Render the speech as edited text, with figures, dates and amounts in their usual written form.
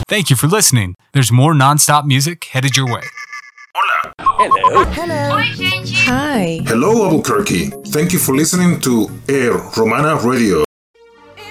Thank you for listening. There's more nonstop music headed your way. Hello. Hi. Hello, Albuquerque. Thank you for listening to Air Romana Radio.